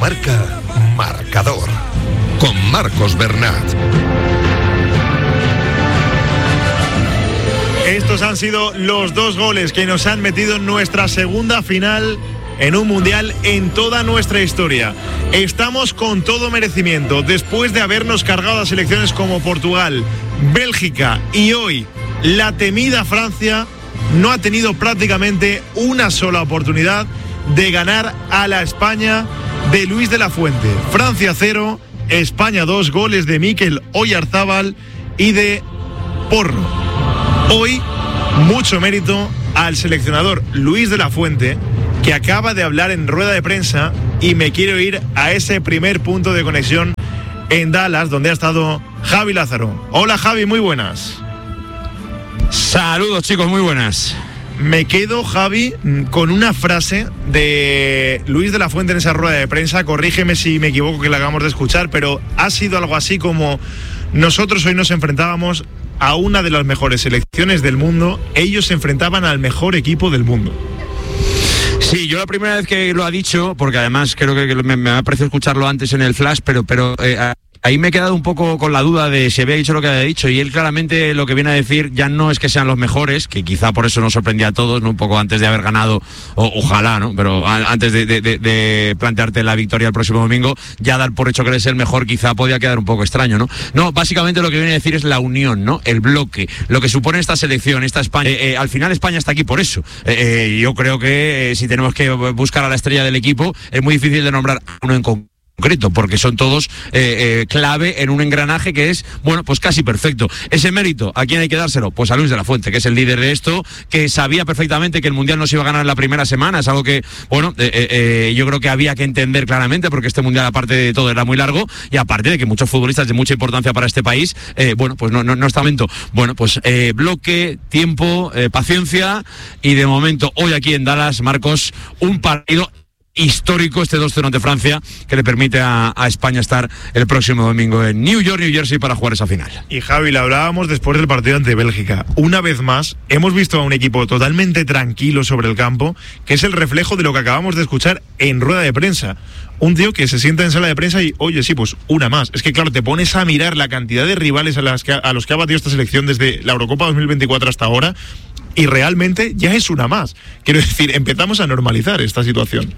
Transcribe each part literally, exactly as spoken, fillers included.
Marca Marcador con Marcos Bernat. Estos han sido los dos goles que nos han metido en nuestra segunda final en un mundial en toda nuestra historia. Estamos con todo merecimiento, después de habernos cargado a selecciones como Portugal, Bélgica y hoy la temida Francia. No ha tenido prácticamente una sola oportunidad de ganar a la España de Luis de la Fuente. Francia cero, España dos, goles de Mikel Oyarzábal y de Porro. Hoy, mucho mérito al seleccionador Luis de la Fuente, que acaba de hablar en rueda de prensa, y me quiero ir a ese primer punto de conexión en Dallas, donde ha estado Javi Lázaro. Hola Javi, muy buenas. Saludos chicos, muy buenas. Me quedo, Javi, con una frase de Luis de la Fuente en esa rueda de prensa, corrígeme si me equivoco que la acabamos de escuchar, pero ha sido algo así como: nosotros hoy nos enfrentábamos a una de las mejores selecciones del mundo, ellos se enfrentaban al mejor equipo del mundo. Sí, yo la primera vez que lo ha dicho, porque además creo que me, me ha parecido escucharlo antes en el flash, pero, pero eh, ahí me he quedado un poco con la duda de si había dicho lo que había dicho, y él claramente lo que viene a decir ya no es que sean los mejores, que quizá por eso nos sorprendía a todos, ¿no? Un poco antes de haber ganado, o, ojalá, ¿no? Pero a, antes de, de, de, de plantearte la victoria el próximo domingo, ya dar por hecho que eres el mejor quizá podía quedar un poco extraño, ¿no? No, básicamente lo que viene a decir es la unión, ¿no? El bloque, lo que supone esta selección, esta España. Eh, eh, al final España está aquí por eso. Eh, eh, yo creo que eh, si tenemos que buscar a la estrella del equipo, es muy difícil de nombrar a uno en concreto. concreto, porque son todos eh, eh, clave en un engranaje que es, bueno, pues casi perfecto. Ese mérito, ¿a quién hay que dárselo? Pues a Luis de la Fuente, que es el líder de esto, que sabía perfectamente que el Mundial no se iba a ganar en la primera semana, es algo que, bueno, eh, eh, yo creo que había que entender claramente, porque este Mundial, aparte de todo, era muy largo, y aparte de que muchos futbolistas de mucha importancia para este país, eh, bueno, pues no, no, no está momento. Bueno, pues eh, bloque, tiempo, eh, paciencia, y de momento, hoy aquí en Dallas, Marcos, un partido histórico, este dos cero ante Francia, que le permite a, a España estar el próximo domingo en New York, New Jersey, para jugar esa final. Y Javi, lo hablábamos después del partido ante Bélgica. Una vez más, hemos visto a un equipo totalmente tranquilo sobre el campo, que es el reflejo de lo que acabamos de escuchar en rueda de prensa. Un tío que se sienta en sala de prensa y, oye, sí, pues una más. Es que claro, te pones a mirar la cantidad de rivales a, las que, a los que ha batido esta selección desde la Eurocopa dos mil veinticuatro hasta ahora, y realmente ya es una más. Quiero decir, empezamos a normalizar esta situación.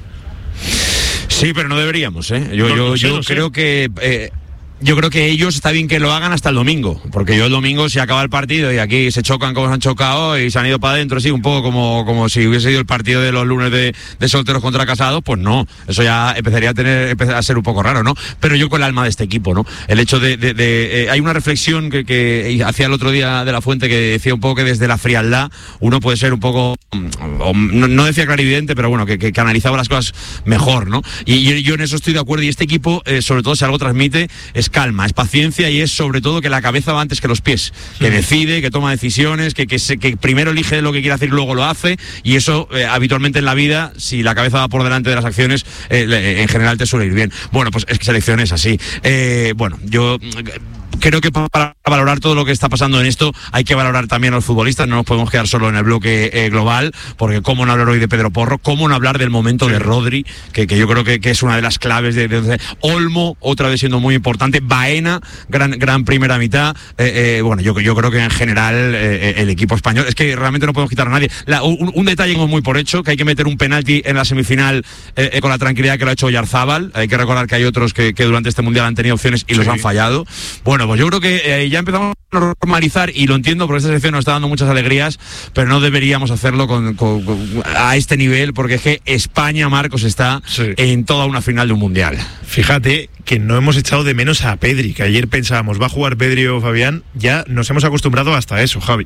Sí, pero no deberíamos, ¿eh? Yo, no, yo, no sé, yo no creo sé. que... Eh, Yo creo que ellos está bien que lo hagan hasta el domingo, porque yo el domingo si acaba el partido y aquí se chocan como se han chocado y se han ido para adentro, sí, un poco como, como si hubiese sido el partido de los lunes de, de solteros contra casados, pues no, eso ya empezaría a tener empezar a ser un poco raro, ¿no? Pero yo con el alma de este equipo, ¿no? El hecho de... de, de eh, hay una reflexión que, que hacía el otro día de la Fuente que decía un poco que desde la frialdad uno puede ser un poco, o, no, no decía clarividente, pero bueno, que, que, que analizaba las cosas mejor, ¿no? Y yo, yo en eso estoy de acuerdo, y este equipo, eh, sobre todo si algo transmite, es calma, es paciencia, y es sobre todo que la cabeza va antes que los pies, que decide, que toma decisiones, que, que, se, que primero elige lo que quiere hacer y luego lo hace, y eso eh, habitualmente en la vida, si la cabeza va por delante de las acciones, eh, en general te suele ir bien. Bueno, pues es que selección es así. Eh, bueno, yo... Creo que para valorar todo lo que está pasando en esto hay que valorar también a los futbolistas, no nos podemos quedar solo en el bloque eh, global, porque cómo no hablar hoy de Pedro Porro, cómo no hablar del momento sí. de Rodri, que, que yo creo que, que es una de las claves de, de, de Olmo, otra vez siendo muy importante, Baena, gran, gran primera mitad, eh, eh, bueno, yo, yo creo que en general eh, el equipo español, es que realmente no podemos quitar a nadie. La, un, un detalle muy por hecho, que hay que meter un penalti en la semifinal eh, eh, con la tranquilidad que lo ha hecho Oyarzábal, hay que recordar que hay otros que, que durante este Mundial han tenido opciones y sí. los han fallado. Bueno, pues yo creo que eh, ya empezamos a normalizar, y lo entiendo porque esta selección nos está dando muchas alegrías, pero no deberíamos hacerlo con, con, con, a este nivel, porque es que España, Marcos, está sí. en toda una final de un Mundial. Fíjate que no hemos echado de menos a Pedri, que ayer pensábamos, va a jugar Pedri o Fabián, ya nos hemos acostumbrado hasta eso, Javi.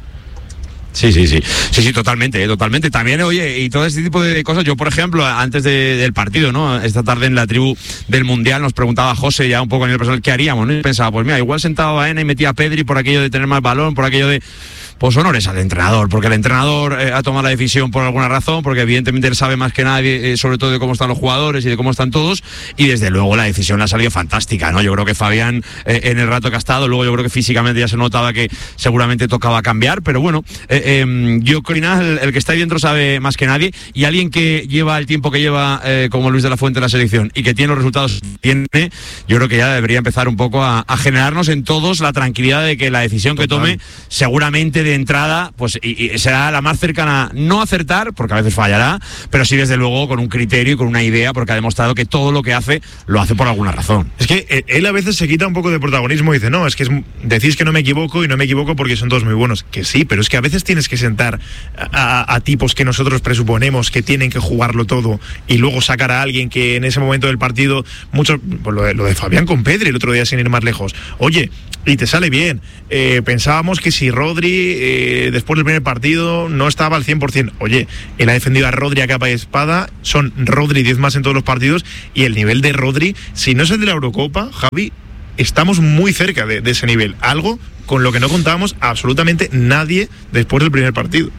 Sí, sí, sí, sí, sí, totalmente, eh, totalmente. También, oye, y todo este tipo de cosas, yo, por ejemplo, antes de, del partido, ¿no? Esta tarde en la tribu del Mundial nos preguntaba José ya un poco a nivel personal, ¿qué haríamos? ¿No? Y pensaba, pues mira, igual sentaba a Baena y metía a Pedri por aquello de tener más balón, por aquello de... pues honores al entrenador, porque el entrenador eh, ha tomado la decisión por alguna razón, porque evidentemente él sabe más que nadie, eh, sobre todo de cómo están los jugadores y de cómo están todos, y desde luego la decisión le ha salido fantástica, ¿no? Yo creo que Fabián, eh, en el rato que ha estado, luego yo creo que físicamente ya se notaba que seguramente tocaba cambiar, pero bueno, eh, eh, yo creo que el, el que está ahí dentro sabe más que nadie, y alguien que lleva el tiempo que lleva eh, como Luis de la Fuente en la selección y que tiene los resultados que tiene, yo creo que ya debería empezar un poco a, a generarnos en todos la tranquilidad de que la decisión que tome seguramente de entrada pues y, y será la más cercana, no a acertar, porque a veces fallará, pero sí desde luego con un criterio y con una idea, porque ha demostrado que todo lo que hace lo hace por alguna razón. Es que él a veces se quita un poco de protagonismo y dice, no, es que es, decís que no me equivoco y no me equivoco porque son todos muy buenos, que sí, pero es que a veces tienes que sentar a, a, a tipos que nosotros presuponemos que tienen que jugarlo todo y luego sacar a alguien que en ese momento del partido, muchos, pues lo, de, lo de Fabián con Pedri el otro día sin ir más lejos, oye, y te sale bien, eh, pensábamos que si Rodri eh, después del primer partido no estaba al cien por ciento, oye, él ha defendido a Rodri a capa y espada, son Rodri diez más en todos los partidos y el nivel de Rodri, si no es el de la Eurocopa, Javi, estamos muy cerca de, de ese nivel, algo con lo que no contábamos absolutamente nadie después del primer partido.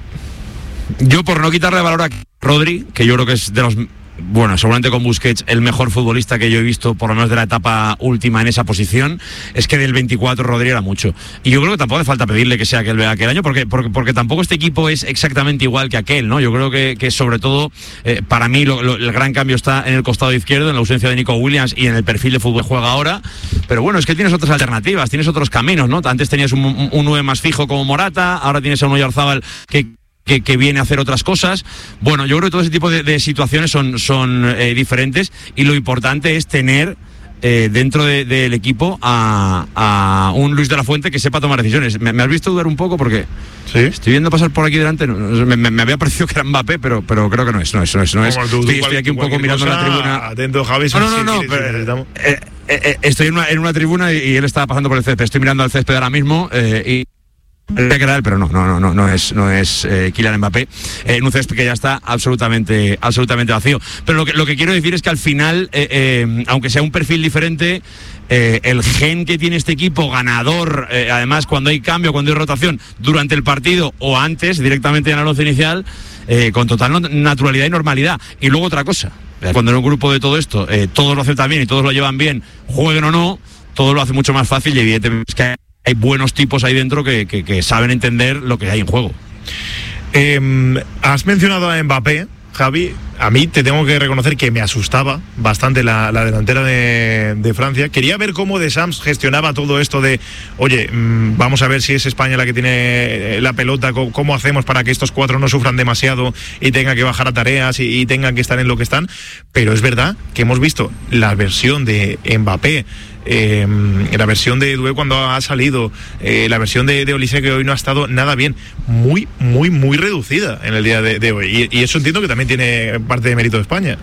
Yo, por no quitarle valor a Rodri, que yo creo que es de los, bueno, seguramente con Busquets el mejor futbolista que yo he visto, por lo menos de la etapa última en esa posición, es que del veinticuatro Rodri era mucho. Y yo creo que tampoco hace falta pedirle que sea aquel de aquel año, porque, porque, porque tampoco este equipo es exactamente igual que aquel, ¿no? Yo creo que, que sobre todo, eh, para mí, lo, lo, el gran cambio está en el costado izquierdo, en la ausencia de Nico Williams y en el perfil de fútbol que juega ahora. Pero bueno, es que tienes otras alternativas, tienes otros caminos, ¿no? Antes tenías un, un, un nueve más fijo como Morata, ahora tienes a un Oyarzábal que Que, que viene a hacer otras cosas. Bueno, yo creo que todo ese tipo de, de situaciones son, son eh, diferentes, y lo importante es tener eh, dentro de, del equipo a, a un Luis de la Fuente que sepa tomar decisiones. ¿Me, me has visto dudar un poco? Porque ¿sí? Estoy viendo pasar por aquí delante, no, me, me, me había parecido que era Mbappé, pero, pero creo que no es, no es, no es, no es. Tú, estoy, tú, estoy aquí un poco mirando cosa, la tribuna. Atento, Javi. No, no, no, no, pero, eh, eh, eh, estoy en una, en una tribuna y, y él estaba pasando por el césped. Estoy mirando al césped ahora mismo eh, y pero no, no, no, no es, no es eh, Kylian Mbappé, eh, en un césped que ya está absolutamente, absolutamente vacío. Pero lo que, lo que quiero decir es que al final, eh, eh, aunque sea un perfil diferente, eh, el gen que tiene este equipo ganador, eh, además cuando hay cambio, cuando hay rotación durante el partido o antes, directamente en el once inicial, eh, con total naturalidad y normalidad. Y luego otra cosa, cuando en un grupo de todo esto, eh, todos lo aceptan bien y todos lo llevan bien, jueguen o no, todo lo hace mucho más fácil, y evidentemente es que hay hay buenos tipos ahí dentro que, que, que saben entender lo que hay en juego. Eh, has mencionado a Mbappé, Javi. A mí te tengo que reconocer que me asustaba bastante la, la delantera de, de Francia. Quería ver cómo Deschamps gestionaba todo esto de, oye, mmm, vamos a ver si es España la que tiene la pelota, cómo, cómo hacemos para que estos cuatro no sufran demasiado y tengan que bajar a tareas y, y tengan que estar en lo que están. Pero es verdad que hemos visto la versión de Mbappé, Eh, la versión de Doué cuando ha salido, eh, la versión de, de Olise, que hoy no ha estado nada bien, muy, muy, muy reducida en el día de, de hoy, y, y eso entiendo que también tiene parte de mérito de España.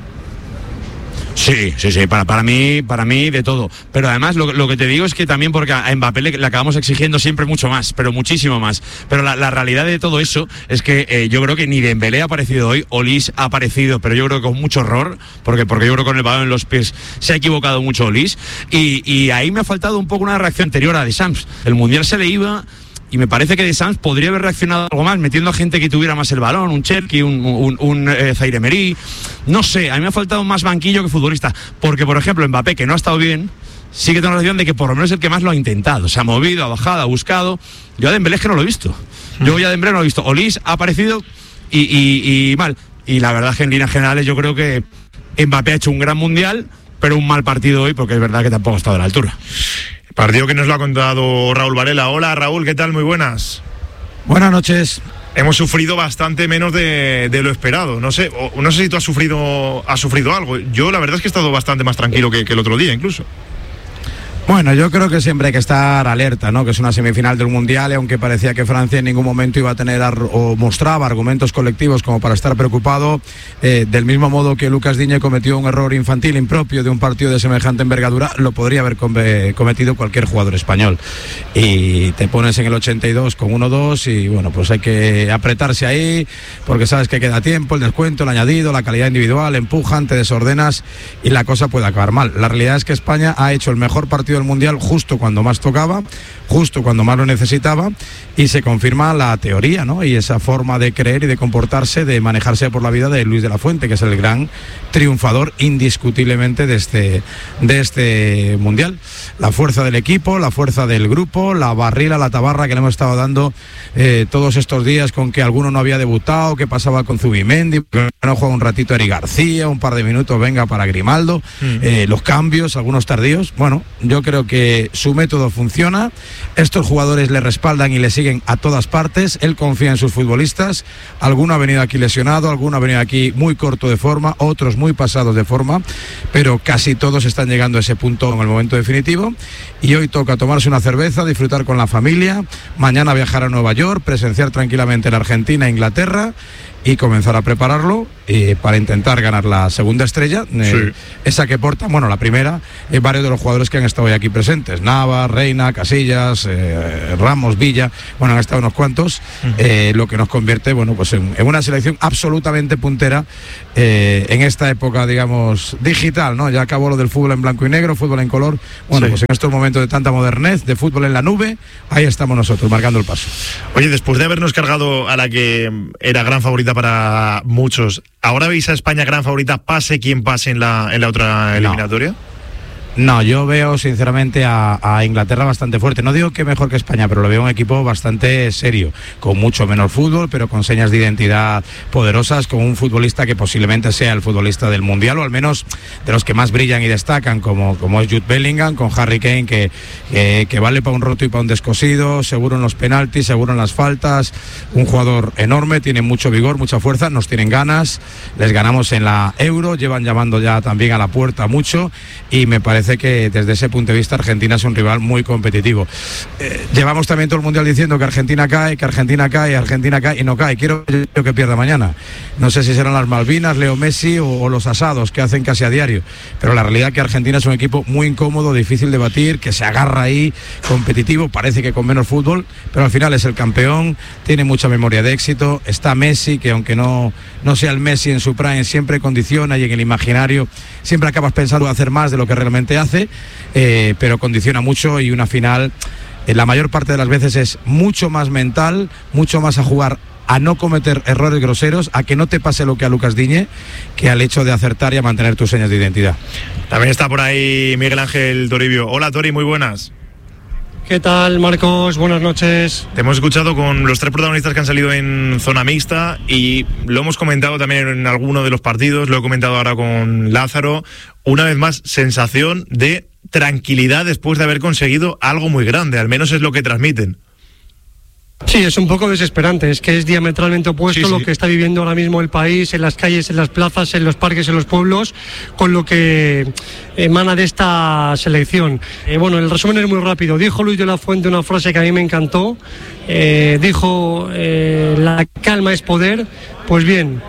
Sí, sí, sí, para, para mí, para mí de todo. Pero además lo, lo que te digo es que también porque a Mbappé le, le acabamos exigiendo siempre mucho más, pero muchísimo más. Pero la, la realidad de todo eso es que eh, yo creo que ni Dembélé ha aparecido hoy, Olise ha aparecido, pero yo creo que con mucho error, porque, porque yo creo que con el balón en los pies se ha equivocado mucho Olise, y, y ahí me ha faltado un poco una reacción anterior a Deschamps. El Mundial se le iba, y me parece que Deschamps podría haber reaccionado algo más, metiendo a gente que tuviera más el balón, un Cherki, un, un, un eh, Zaire Emery, no sé, a mí me ha faltado más banquillo que futbolista, porque por ejemplo Mbappé, que no ha estado bien, sí que tengo la sensación de que por lo menos es el que más lo ha intentado, se ha movido, ha bajado, ha buscado. Yo a Dembélé es que no lo he visto, yo ya a Dembélé no lo he visto. Olise ha aparecido y, y, y mal, y la verdad es que en líneas generales yo creo que Mbappé ha hecho un gran Mundial, pero un mal partido hoy, porque es verdad que tampoco ha estado a la altura. Partido que nos lo ha contado Raúl Varela. Hola Raúl, ¿qué tal? Muy buenas. Buenas noches. Hemos sufrido bastante menos de, de lo esperado. No sé, o, no sé si tú has sufrido, has sufrido algo. Yo la verdad es que he estado bastante más tranquilo que, que el otro día incluso. Bueno, yo creo que siempre hay que estar alerta, ¿no? Que es una semifinal del Mundial, y aunque parecía que Francia en ningún momento iba a tener o mostraba argumentos colectivos como para estar preocupado, eh, del mismo modo que Lucas Digne cometió un error infantil impropio de un partido de semejante envergadura, lo podría haber cometido cualquier jugador español. Y te pones en el ochenta y dos con uno dos y bueno, pues hay que apretarse ahí, porque sabes que queda tiempo, el descuento, el añadido, la calidad individual, empujan, te desordenas y la cosa puede acabar mal. La realidad es que España ha hecho el mejor partido partido del Mundial justo cuando más tocaba, justo cuando más lo necesitaba, y se confirma la teoría, ¿no? Y esa forma de creer y de comportarse, de manejarse por la vida de Luis de la Fuente, que es el gran triunfador indiscutiblemente de este, de este Mundial. La fuerza del equipo, la fuerza del grupo, la barrila, la tabarra que le hemos estado dando eh, todos estos días con que alguno no había debutado, que pasaba con Zubimendi, que no juega un ratito Eric García, un par de minutos venga para Grimaldo, mm. eh, los cambios, algunos tardíos. Bueno, yo creo que su método funciona, estos jugadores le respaldan y le siguen a todas partes, él confía en sus futbolistas, alguno ha venido aquí lesionado, alguno ha venido aquí muy corto de forma, otros muy pasados de forma, pero casi todos están llegando a ese punto en el momento definitivo, y hoy toca tomarse una cerveza, disfrutar con la familia, mañana viajar a Nueva York, presenciar tranquilamente la Argentina e Inglaterra y comenzar a prepararlo eh, para intentar ganar la segunda estrella, eh, sí. esa que porta, bueno, la primera, eh, varios de los jugadores que han estado hoy aquí presentes, Navas, Reina, Casillas, eh, Ramos, Villa, bueno, han estado unos cuantos, uh-huh. eh, lo que nos convierte, bueno, pues en, en una selección absolutamente puntera eh, en esta época, digamos, digital, ¿no? Ya acabó lo del fútbol en blanco y negro, fútbol en color, bueno, sí. pues en estos momentos de tanta modernez, de fútbol en la nube, ahí estamos nosotros, marcando el paso. Oye, después de habernos cargado a la que era gran favorita para muchos, ¿ahora veis a España gran favorita, pase quien pase en la, en la otra eliminatoria? No. No, yo veo sinceramente a, a Inglaterra bastante fuerte. No digo que mejor que España, pero lo veo un equipo bastante serio, con mucho menos fútbol, pero con señas de identidad poderosas, con un futbolista que posiblemente sea el futbolista del Mundial, o al menos de los que más brillan y destacan, como, como es Jude Bellingham, con Harry Kane, que, que, que vale para un roto y para un descosido, seguro en los penaltis, seguro en las faltas, un jugador enorme, tiene mucho vigor, mucha fuerza, nos tienen ganas, les ganamos en la Euro, llevan llamando ya también a la puerta mucho, y me parece que desde ese punto de vista Argentina es un rival muy competitivo. Eh, llevamos también todo el Mundial diciendo que Argentina cae, que Argentina cae, Argentina cae y no cae. Quiero yo que pierda mañana. No sé si serán las Malvinas, Leo Messi o, o los asados que hacen casi a diario, pero la realidad es que Argentina es un equipo muy incómodo, difícil de batir, que se agarra ahí, competitivo, parece que con menos fútbol, pero al final es el campeón, tiene mucha memoria de éxito, está Messi, que aunque no, no sea el Messi en su prime, siempre condiciona y en el imaginario siempre acabas pensando hacer más de lo que realmente hace, eh, pero condiciona mucho, y una final eh, la mayor parte de las veces es mucho más mental, mucho más a jugar a no cometer errores groseros, a que no te pase lo que a Lucas Digne, que al hecho de acertar y a mantener tus señas de identidad. También está por ahí Miguel Ángel Toribio. Hola Tori, muy buenas. ¿Qué tal, Marcos? Buenas noches. Te hemos escuchado con los tres protagonistas que han salido en zona mixta, y lo hemos comentado también en alguno de los partidos, lo he comentado ahora con Lázaro. Una vez más, sensación de tranquilidad después de haber conseguido algo muy grande, al menos es lo que transmiten. Sí, es un poco desesperante, es que es diametralmente opuesto sí, sí. lo que está viviendo ahora mismo el país, en las calles, en las plazas, en los parques, en los pueblos, con lo que emana de esta selección. Eh, bueno, el resumen es muy rápido. Dijo Luis de la Fuente una frase que a mí me encantó, eh, dijo, eh, la calma es poder. Pues bien,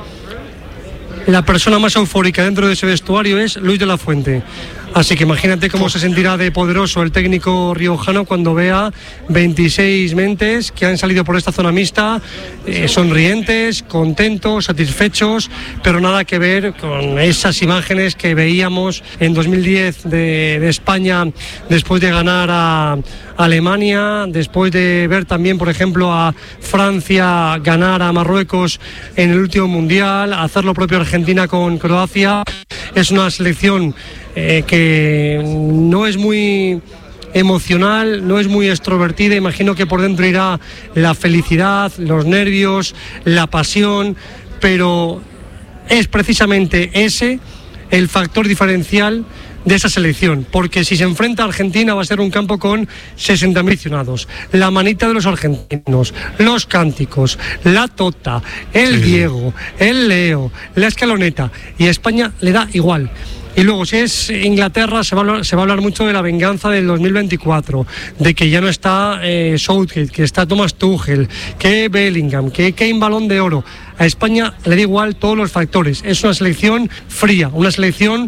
la persona más eufórica dentro de ese vestuario es Luis de la Fuente. Así que imagínate cómo se sentirá de poderoso el técnico riojano cuando vea veintiséis mentes que han salido por esta zona mixta, eh, sonrientes, contentos, satisfechos, pero nada que ver con esas imágenes que veíamos en dos mil diez de, de España después de ganar a Alemania, después de ver también, por ejemplo, a Francia ganar a Marruecos en el último Mundial, hacer lo propio Argentina con Croacia. Es una selección eh, que no es muy emocional, no es muy extrovertida. Imagino que por dentro irá la felicidad, los nervios, la pasión, pero es precisamente ese el factor diferencial de esa selección, porque si se enfrenta a Argentina va a ser un campo con sesenta mil aficionados, la manita de los argentinos, los cánticos, la tota, el sí. Diego, el Leo, la escaloneta, y a España le da igual. Y luego, si es Inglaterra, se va a hablar, se va a hablar mucho de la venganza del dos mil veinticuatro, de que ya no está eh, Southgate, que está Thomas Tuchel, que Bellingham, que Kane Balón de Oro. A España le da igual todos los factores. Es una selección fría, una selección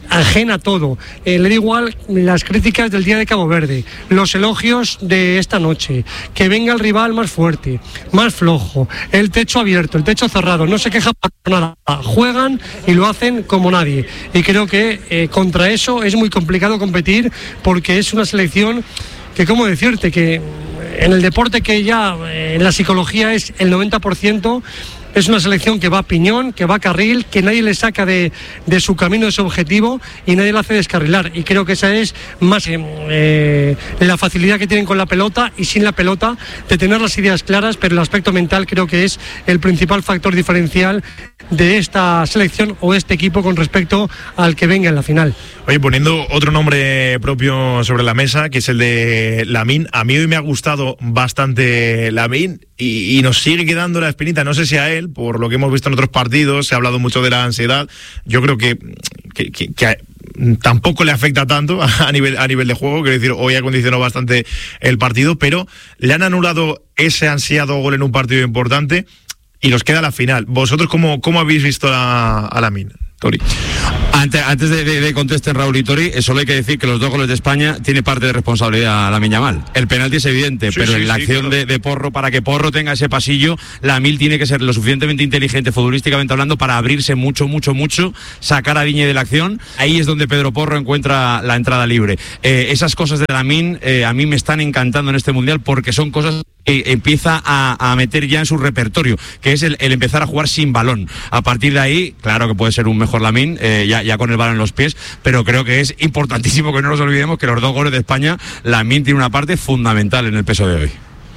ajena a todo. Eh, le da igual las críticas del día de Cabo Verde, los elogios de esta noche, que venga el rival más fuerte, más flojo, el techo abierto, el techo cerrado, no se queja por nada, juegan y lo hacen como nadie. Y creo que eh, contra eso es muy complicado competir, porque es una selección que, ¿cómo decirte? Que en el deporte, que ya eh, en la psicología es el noventa por ciento, es una selección que va a piñón, que va a carril, que nadie le saca de, de su camino, de su objetivo, y nadie le hace descarrilar. Y creo que esa es más eh, eh, la facilidad que tienen con la pelota y sin la pelota, de tener las ideas claras, pero el aspecto mental creo que es el principal factor diferencial de esta selección o este equipo con respecto al que venga en la final. Oye, poniendo otro nombre propio sobre la mesa, que es el de Lamine. A mí hoy me ha gustado bastante Lamine y, y nos sigue quedando la espinita, no sé si a él, por lo que hemos visto en otros partidos, se ha hablado mucho de la ansiedad. Yo creo que, que, que, que a, tampoco le afecta tanto a nivel, a nivel de juego, quiero decir, hoy ha condicionado bastante el partido, pero le han anulado ese ansiado gol en un partido importante y nos queda la final. ¿Vosotros cómo, cómo habéis visto a, a Lamine, Tori? Antes, antes de, de, de contesten Raúl y Tori, solo hay que decir que los dos goles de España tiene parte de responsabilidad Lamine Yamal. El penalti es evidente, sí, pero sí, en la sí, acción claro. de, de Porro, para que Porro tenga ese pasillo, Lamine tiene que ser lo suficientemente inteligente futbolísticamente hablando para abrirse mucho, mucho, mucho, sacar a Digne de la acción. Ahí es donde Pedro Porro encuentra la entrada libre. Eh, esas cosas de Lamine eh, a mí me están encantando en este Mundial, porque son cosas que empieza a, a meter ya en su repertorio, que es el, el empezar a jugar sin balón. A partir de ahí, claro que puede ser un mejor Lamine, eh, ya, ya con el balón en los pies, pero creo que es importantísimo que no nos olvidemos que los dos goles de España, Lamine tiene una parte fundamental en el peso de hoy.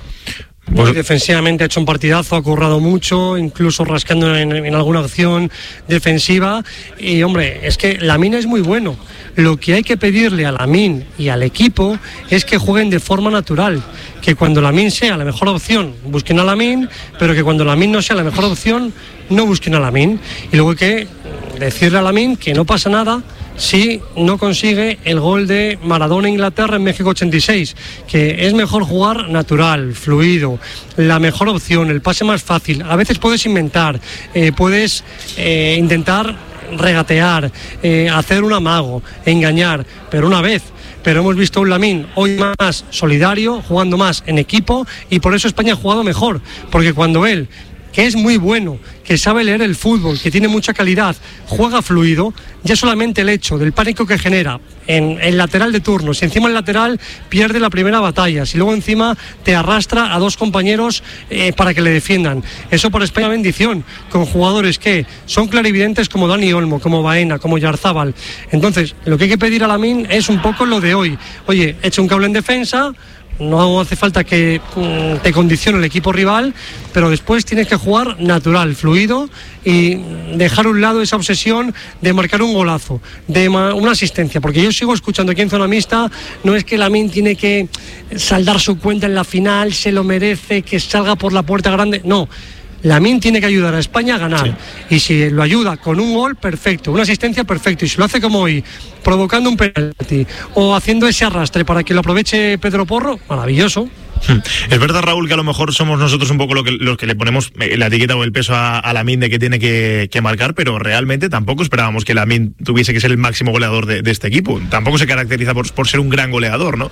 Pues defensivamente ha hecho un partidazo, ha currado mucho, incluso rascando en, en alguna acción defensiva. Y hombre, es que Lamine es muy bueno. Lo que hay que pedirle a Lamine y al equipo es que jueguen de forma natural, que cuando Lamine sea la mejor opción busquen a Lamine, pero que cuando Lamine no sea la mejor opción no busquen a Lamine. Y luego hay que decirle a Lamine que no pasa nada si no consigue el gol de Maradona Inglaterra en México ochenta y seis, que es mejor jugar natural, fluido, la mejor opción, el pase más fácil. A veces puedes inventar, eh, puedes eh, intentar regatear, eh, hacer un amago, engañar, pero una vez. Pero hemos visto un Lamine hoy más solidario, jugando más en equipo, y por eso España ha jugado mejor, porque cuando él, que es muy bueno, que sabe leer el fútbol, que tiene mucha calidad, juega fluido, ya solamente el hecho del pánico que genera en el lateral de turno, si encima el lateral pierde la primera batalla, si luego encima te arrastra a dos compañeros eh, para que le defiendan, eso para España bendición, con jugadores que son clarividentes como Dani Olmo, como Baena, como Yarzábal. Entonces, lo que hay que pedir a Lamine es un poco lo de hoy. Oye, echa un cable en defensa, no hace falta que mm, te condicione el equipo rival, pero después tienes que jugar natural, fluido, y dejar a un lado esa obsesión de marcar un golazo, de ma- una asistencia, porque yo sigo escuchando aquí en Zona Mixta, no es que Lamine tiene que saldar su cuenta en la final, se lo merece, que salga por la puerta grande, no. Lamine tiene que ayudar a España a ganar, sí. Y si lo ayuda con un gol, perfecto, una asistencia, perfecto, y si lo hace como hoy, provocando un penalti o haciendo ese arrastre para que lo aproveche Pedro Porro, maravilloso. Es verdad, Raúl, que a lo mejor somos nosotros un poco lo que, los que le ponemos la etiqueta o el peso a, a Lamine de que tiene que, que marcar, pero realmente tampoco esperábamos que Lamine tuviese que ser el máximo goleador de, de este equipo. Tampoco se caracteriza por, por ser un gran goleador, ¿no?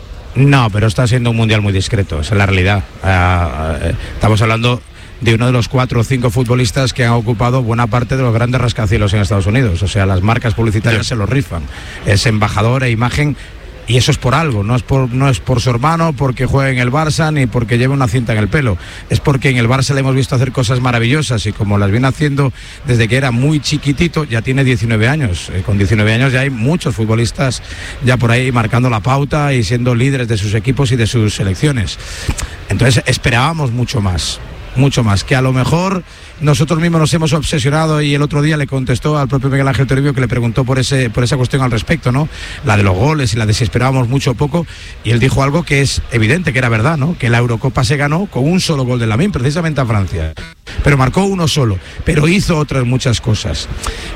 No, pero está siendo un mundial muy discreto, esa es la realidad. Uh, uh, estamos hablando de uno de los cuatro o cinco futbolistas que han ocupado buena parte de los grandes rascacielos en Estados Unidos. O sea, las marcas publicitarias sí. se lo rifan. Es embajador e imagen, y eso es por algo. No es por, no es por su hermano, porque juegue en el Barça, ni porque lleve una cinta en el pelo. Es porque en el Barça le hemos visto hacer cosas maravillosas, y como las viene haciendo desde que era muy chiquitito, ya tiene diecinueve años. Eh, con diecinueve años ya hay muchos futbolistas ya por ahí marcando la pauta y siendo líderes de sus equipos y de sus selecciones. Entonces esperábamos mucho más. Mucho más, que a lo mejor nosotros mismos nos hemos obsesionado, y el otro día le contestó al propio Miguel Ángel Toribio, que le preguntó por ese por esa cuestión al respecto, ¿no? La de los goles y la de si esperábamos mucho o poco, y él dijo algo que es evidente, que era verdad, ¿no? Que la Eurocopa se ganó con un solo gol de Lamine, precisamente a Francia, pero marcó uno solo, pero hizo otras muchas cosas,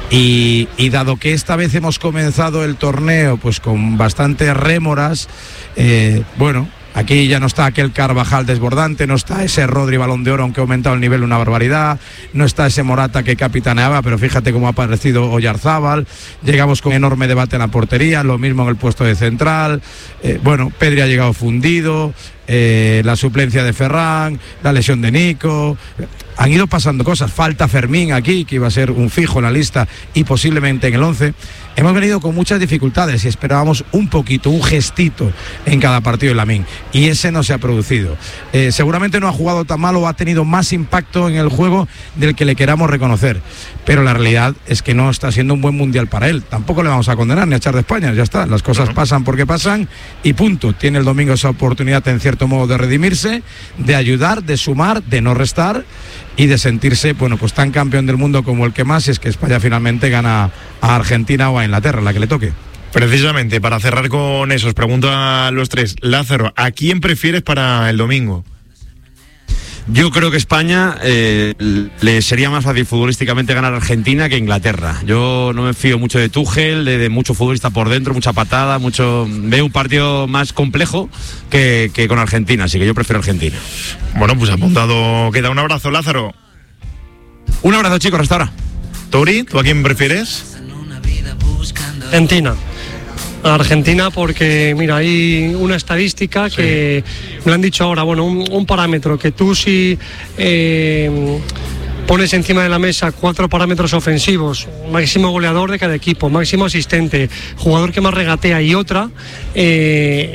y, y dado que esta vez hemos comenzado el torneo pues con bastantes rémoras, eh, bueno, Aquí ya no está aquel Carvajal desbordante, no está ese Rodri Balón de Oro, aunque ha aumentado el nivel una barbaridad, no está ese Morata que capitaneaba, pero fíjate cómo ha aparecido Oyarzábal. Llegamos con enorme debate en la portería, lo mismo en el puesto de central. Eh, bueno, Pedri ha llegado fundido, eh, la suplencia de Ferran, la lesión de Nico. Han ido pasando cosas, falta Fermín aquí, que iba a ser un fijo en la lista y posiblemente en el once. Hemos venido con muchas dificultades y esperábamos un poquito, un gestito en cada partido de Lamine, y ese no se ha producido. Eh, seguramente no ha jugado tan mal o ha tenido más impacto en el juego del que le queramos reconocer, pero la realidad es que no está siendo un buen mundial para él. Tampoco le vamos a condenar ni a echar de España, ya está, las cosas pasan porque pasan y punto. Tiene el domingo esa oportunidad en cierto modo de redimirse, de ayudar, de sumar, de no restar y de sentirse, bueno, pues tan campeón del mundo como el que más, si es que España finalmente gana a Argentina o a Inglaterra, la que le toque. Precisamente, para cerrar con eso, os pregunto a los tres, Lázaro, ¿a quién prefieres para el domingo? Yo creo que España eh, le sería más fácil futbolísticamente ganar a Argentina que a Inglaterra. Yo no me fío mucho de Tuchel, de, de mucho futbolista por dentro, mucha patada, mucho. Veo un partido más complejo que, que con Argentina, así que yo prefiero Argentina. Bueno, pues apuntado queda. Un abrazo, Lázaro. Un abrazo, chicos, hasta ahora. Tori, ¿tú a quién prefieres? Argentina. Argentina, porque mira, hay una estadística que sí. Me lo han dicho ahora, bueno, un, un parámetro que tú si eh, pones encima de la mesa cuatro parámetros ofensivos, máximo goleador de cada equipo, máximo asistente, jugador que más regatea y otra, eh,